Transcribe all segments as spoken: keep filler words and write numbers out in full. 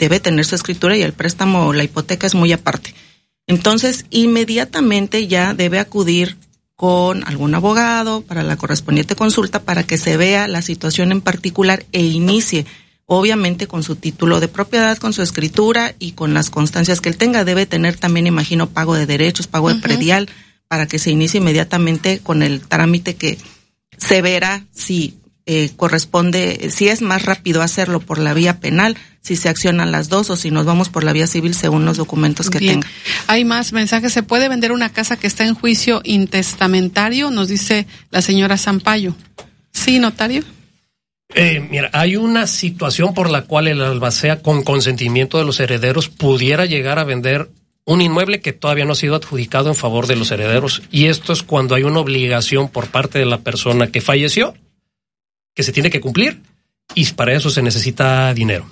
debe tener su escritura y el préstamo o la hipoteca es muy aparte. Entonces, inmediatamente ya debe acudir con algún abogado para la correspondiente consulta para que se vea la situación en particular e inicie, obviamente con su título de propiedad, con su escritura y con las constancias que él tenga. Debe tener también, imagino, pago de derechos, pago uh-huh. de predial, para que se inicie inmediatamente con el trámite que se verá si eh, corresponde, si es más rápido hacerlo por la vía penal, si se accionan las dos o si nos vamos por la vía civil según los documentos que Bien. tenga. Hay más mensajes. ¿Se puede vender una casa que está en juicio intestamentario? Nos dice la señora Sampaio. ¿Sí, notario? Eh, mira, hay una situación por la cual el albacea, con consentimiento de los herederos, pudiera llegar a vender un inmueble que todavía no ha sido adjudicado en favor de los herederos. Y esto es cuando hay una obligación por parte de la persona que falleció, que se tiene que cumplir, y para eso se necesita dinero.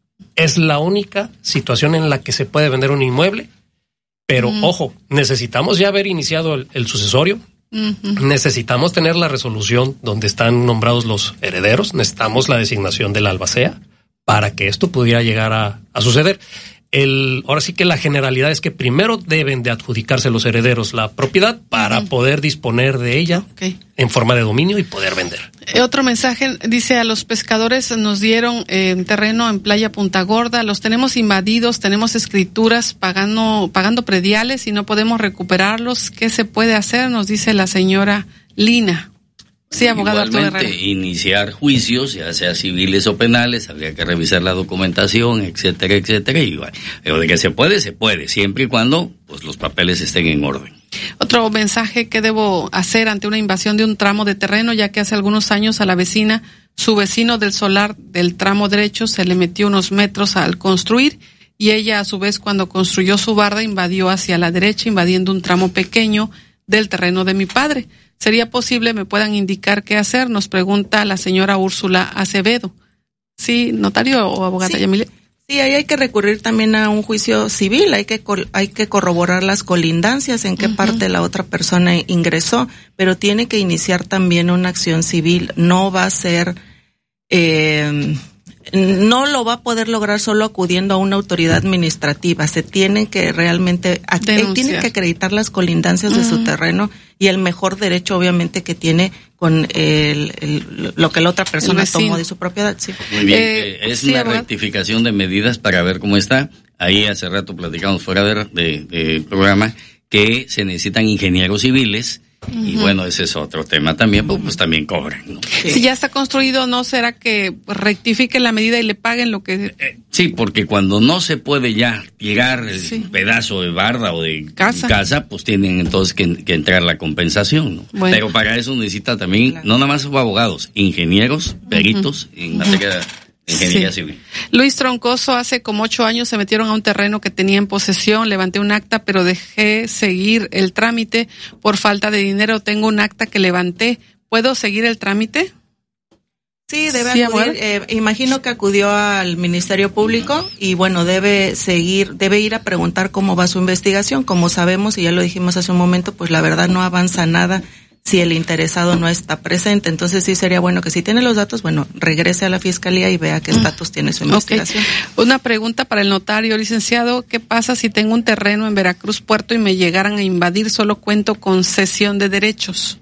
Es la única situación en la que se puede vender un inmueble, pero mm. ojo, necesitamos ya haber iniciado el, el sucesorio, mm-hmm. necesitamos tener la resolución donde están nombrados los herederos, necesitamos la designación del albacea para que esto pudiera llegar a, a suceder. El, ahora sí que la generalidad es que primero deben de adjudicarse los herederos la propiedad para uh-huh. poder disponer de ella okay. en forma de dominio y poder vender. Eh, otro mensaje dice: a los pescadores nos dieron eh, terreno en Playa Punta Gorda, los tenemos invadidos, tenemos escrituras pagando, pagando prediales y no podemos recuperarlos. ¿Qué se puede hacer? Nos dice la señora Lina. Sí, abogado Arturo Herrera. Iniciar juicios, ya sea civiles o penales, habría que revisar la documentación, etcétera, etcétera, y bueno, pero de que se puede, se puede, siempre y cuando pues los papeles estén en orden. Otro mensaje: ¿qué debo hacer ante una invasión de un tramo de terreno, ya que hace algunos años a la vecina, su vecino del solar del tramo derecho, se le metió unos metros al construir y ella a su vez cuando construyó su barda invadió hacia la derecha, invadiendo un tramo pequeño del terreno de mi padre? ¿Sería posible, me puedan indicar qué hacer? Nos pregunta la señora Úrsula Acevedo. ¿Sí, notario o abogada sí. Yamile? Sí, ahí hay que recurrir también a un juicio civil, hay que hay que corroborar las colindancias, en qué uh-huh. parte la otra persona ingresó, pero tiene que iniciar también una acción civil. No va a ser, eh, no lo va a poder lograr solo acudiendo a una autoridad administrativa. Se tiene que realmente, él tiene que acreditar las colindancias uh-huh. de su terreno y el mejor derecho, obviamente, que tiene con el, el, lo que la otra persona tomó de su propiedad. Sí. Muy bien, eh, es sí, una abogado. rectificación de medidas para ver cómo está. Ahí hace rato platicamos fuera de, de, de programa que se necesitan ingenieros civiles. Uh-huh. Y bueno, ese es otro tema también, pues, pues también cobran, ¿no? Sí. Si ya está construido, ¿no será que rectifiquen la medida y le paguen lo que...? Eh, sí, porque cuando no se puede ya tirar el sí. pedazo de barda o de casa, casa pues tienen entonces que, que entrar la compensación, ¿no? Bueno. Pero para eso necesita también, claro. no nada más abogados, ingenieros, peritos uh-huh. en materia de ingeniería sí. civil. Luis Troncoso: hace como ocho años se metieron a un terreno que tenía en posesión, levanté un acta, pero dejé seguir el trámite por falta de dinero. Tengo un acta que levanté, ¿puedo seguir el trámite? Sí, debe sí, acudir, eh, imagino que acudió al Ministerio Público y bueno, debe seguir, debe ir a preguntar cómo va su investigación. Como sabemos, y ya lo dijimos hace un momento, pues la verdad no avanza nada si el interesado no está presente. Entonces sí sería bueno que si tiene los datos, bueno, regrese a la Fiscalía y vea qué estatus tiene su investigación. Okay. Una pregunta para el notario, licenciado: ¿qué pasa si tengo un terreno en Veracruz Puerto y me llegaran a invadir? Solo cuento con cesión de derechos.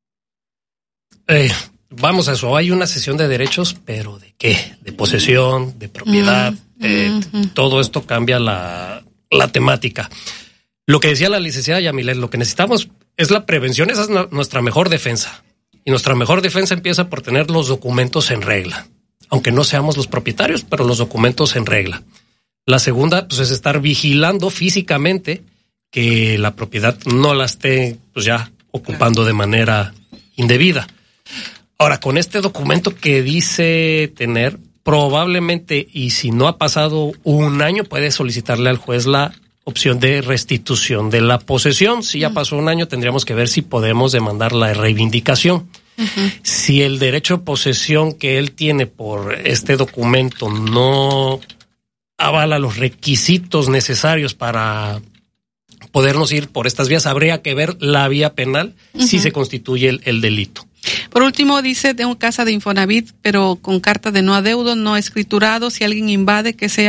Eh, vamos a eso, hay una cesión de derechos, pero ¿de qué? De posesión, de propiedad, mm, eh, mm, todo esto cambia la, la temática. Lo que decía la licenciada Yamilet, lo que necesitamos es la prevención, esa es no, nuestra mejor defensa. Y nuestra mejor defensa empieza por tener los documentos en regla. Aunque no seamos los propietarios, pero los documentos en regla. La segunda, pues, es estar vigilando físicamente que la propiedad no la esté, pues, ya ocupando de manera indebida. Ahora, con este documento que dice tener, probablemente, y si no ha pasado un año, puede solicitarle al juez la opción de restitución de la posesión. Si ya pasó un año, tendríamos que ver si podemos demandar la reivindicación. Uh-huh. Si el derecho de posesión que él tiene por este documento no avala los requisitos necesarios para podernos ir por estas vías, habría que ver la vía penal uh-huh. si se constituye el, el delito. Por último, dice: tengo casa de Infonavit, pero con carta de no adeudo, no escriturado. Si alguien invade, que sea